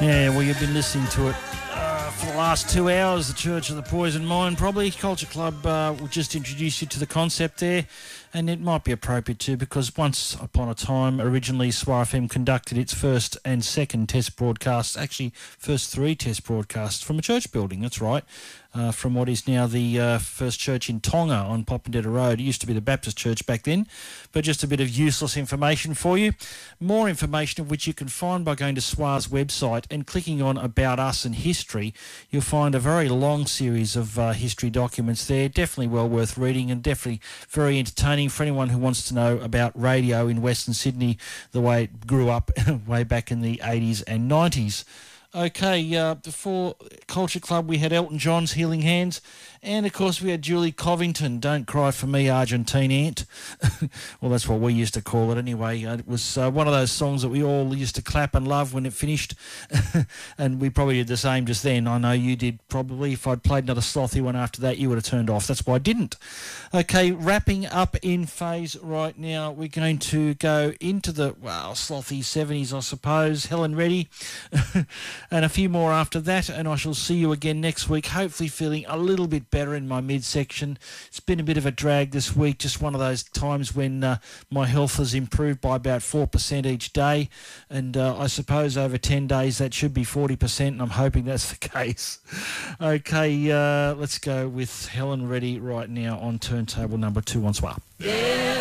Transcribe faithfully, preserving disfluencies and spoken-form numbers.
Yeah, well, you've been listening to it uh, for the last two hours, the Church of the Poison Mind, probably. Culture Club uh, will just introduce you to the concept there, and it might be appropriate too, because once upon a time, originally, S W A R F M conducted its first and second test broadcasts, actually first three test broadcasts from a church building, that's right. Uh, from what is now the uh, First Church in Tonga on Popondetta Road. It used to be the Baptist Church back then, but just a bit of useless information for you. More information of which you can find by going to S W A R's website and clicking on About Us and History. You'll find a very long series of uh, history documents there, definitely well worth reading and definitely very entertaining for anyone who wants to know about radio in Western Sydney, the way it grew up way back in the eighties and nineties. Okay, uh, before Culture Club, we had Elton John's Healing Hands, and, of course, we had Julie Covington, Don't Cry For Me, Argentine Aunt. Well, that's what we used to call it anyway. Uh, it was uh, one of those songs that we all used to clap and love when it finished, and we probably did the same just then. I know you did probably. If I'd played another slothy one after that, you would have turned off. That's why I didn't. Okay, wrapping up in phase right now, we're going to go into the, well, slothy seventies, I suppose. Helen Reddy. And a few more after that, and I shall see you again next week, hopefully feeling a little bit better in my midsection. It's been a bit of a drag this week, just one of those times when uh, my health has improved by about four percent each day, and uh, I suppose over ten days that should be forty percent, and I'm hoping that's the case. Okay, uh, let's go with Helen Reddy right now on turntable number two on S W A R. Yeah.